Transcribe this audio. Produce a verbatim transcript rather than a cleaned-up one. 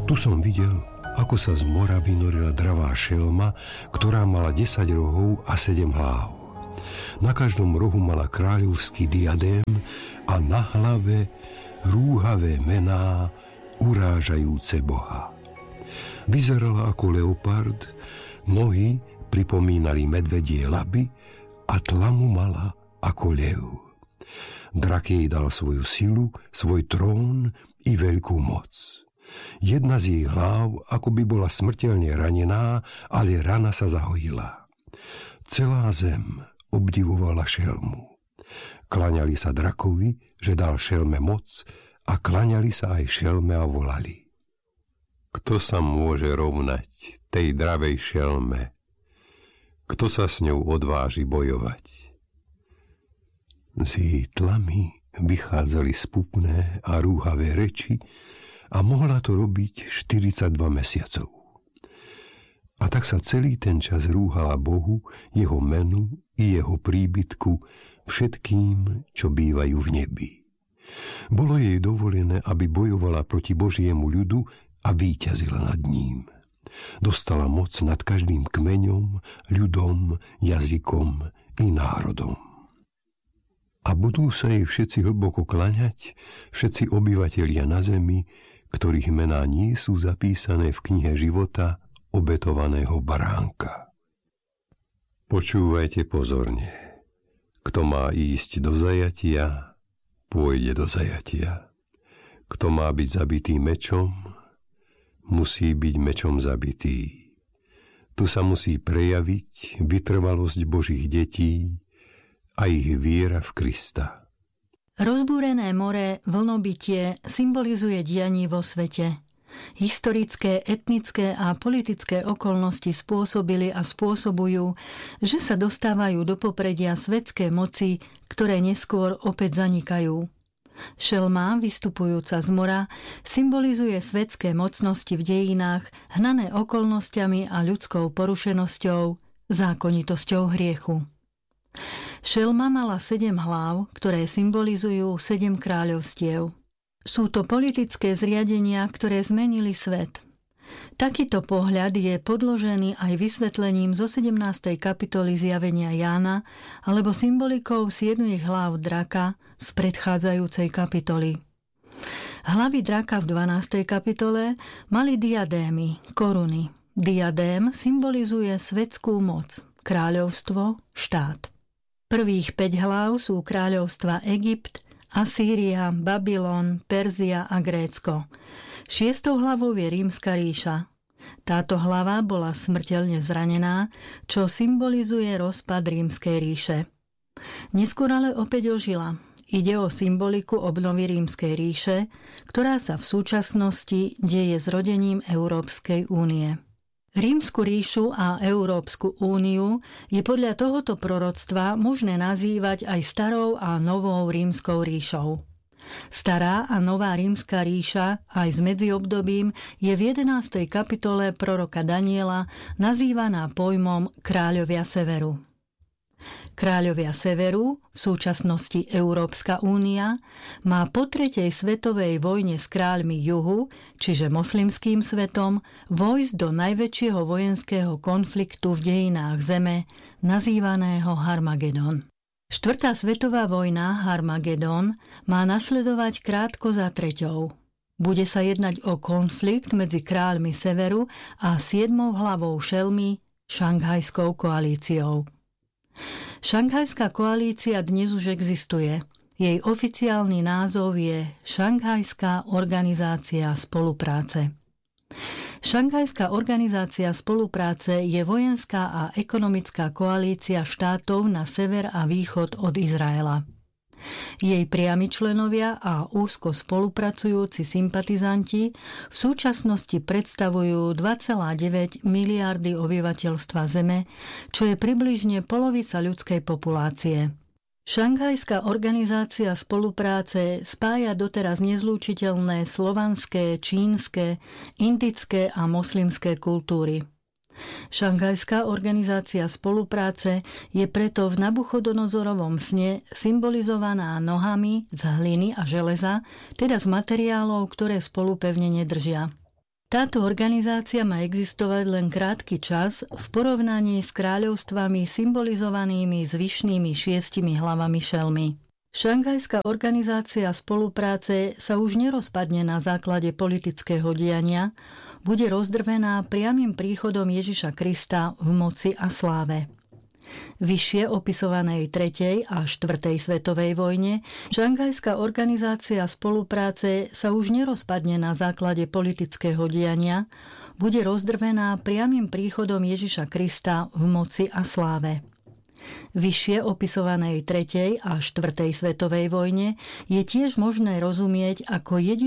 Tu som videl, ako sa z mora vynorila dravá šelma, ktorá mala desať rohov a sedem hlav. Na každom rohu mala kráľovský diadém a na hlave rúhavé mená urážajúce Boha. Vyzerala ako leopard, nohy pripomínali medvedie laby a tlamu mala ako lev. Drak jej dal svoju silu, svoj trón i veľkú moc. Jedna z jej hlav ako by bola smrteľne ranená, ale rana sa zahojila. Celá zem obdivovala šelmu. Klaňali sa drakovi, že dal šelme moc, a klaňali sa aj šelme a volali: Kto sa môže rovnať tej dravej šelme? Kto sa s ňou odváži bojovať? Z jej tlamy vychádzali spupné a rúhavé reči a mohla to robiť štyridsaťdva mesiacov. A tak sa celý ten čas rúhala Bohu, jeho menu i jeho príbytku, všetkým, čo bývajú v nebi. Bolo jej dovolené, aby bojovala proti Božiemu ľudu a víťazila nad ním. Dostala moc nad každým kmeňom, ľudom, jazykom i národom. A budú sa jej všetci hlboko klaňať, všetci obyvatelia na zemi, ktorých mená nie sú zapísané v knihe života obetovaného baránka. Počúvajte pozorne. Kto má ísť do zajatia, pôjde do zajatia. Kto má byť zabitý mečom, musí byť mečom zabitý. Tu sa musí prejaviť vytrvalosť Božích detí a ich viera v Krista. Rozbúrené more, vlnobytie symbolizuje dianie vo svete. Historické, etnické a politické okolnosti spôsobili a spôsobujú, že sa dostávajú do popredia svetské moci, ktoré neskôr opäť zanikajú. Šelma, vystupujúca z mora, symbolizuje svetské mocnosti v dejinách, hnané okolnostiami a ľudskou porušenosťou, zákonitosťou hriechu. Šelma mala sedem hlav, ktoré symbolizujú sedem kráľovstiev. Sú to politické zriadenia, ktoré zmenili svet. Takýto pohľad je podložený aj vysvetlením zo sedemnástej kapitoly zjavenia Jána alebo symbolikou siedmich hlav draka z predchádzajúcej kapitoly. Hlavy draka v dvanástej kapitole mali diadémy, koruny. Diadém symbolizuje svetskú moc, kráľovstvo, štát. Prvých päť hlav sú kráľovstva Egypt, Asýria, Babylon, Perzia a Grécko. Šiestou hlavou je Rímska ríša. Táto hlava bola smrteľne zranená, čo symbolizuje rozpad Rímskej ríše. Neskôr ale opäť ožila. Ide o symboliku obnovy Rímskej ríše, ktorá sa v súčasnosti deje s rodením Európskej únie. Rímsku ríšu a Európsku úniu je podľa tohoto proroctva možné nazývať aj starou a novou Rímskou ríšou. Stará a nová Rímska ríša aj s medziobdobím je v jedenástej kapitole proroka Daniela nazývaná pojmom kráľovia severu. Kráľovia severu, v súčasnosti Európska únia, má po tretej svetovej vojne s kráľmi juhu, čiže moslimským svetom, vojsť do najväčšieho vojenského konfliktu v dejinách zeme, nazývaného Harmagedon. Štvrtá svetová vojna, Harmagedon, má nasledovať krátko za treťou. Bude sa jednať o konflikt medzi kráľmi severu a siedmou hlavou šelmy, Šanghajskou koalíciou. Šanghajská koalícia dnes už existuje. Jej oficiálny názov je Šanghajská organizácia spolupráce. Šanghajská organizácia spolupráce je vojenská a ekonomická koalícia štátov na sever a východ od Izraela. Jej priami členovia a úzko spolupracujúci sympatizanti v súčasnosti predstavujú dva celé deväť miliardy obyvateľstva Zeme, čo je približne polovica ľudskej populácie. Šanghajská organizácia spolupráce spája doteraz nezlúčiteľné slovanské, čínske, indické a moslimské kultúry. Šanghajská organizácia spolupráce je preto v Nabuchodonozorovom sne symbolizovaná nohami z hliny a železa, teda z materiálov, ktoré spolu pevne nedržia. Táto organizácia má existovať len krátky čas v porovnaní s kráľovstvami symbolizovanými zvyšnými šiestimi hlavami šelmy. Šanghajská organizácia spolupráce sa už nerozpadne na základe politického diania, bude rozdrvená priamym príchodom Ježiša Krista v moci a sláve. Vyššie opisovanej tretej a štvrtej svetovej vojne Šanghajská organizácia spolupráce sa už nerozpadne na základe politického diania, bude rozdrvená priamym príchodom Ježiša Krista v moci a sláve. Vyššie opisovanej tretej a štvrtej svetovej vojne je tiež možné rozumieť ako jediný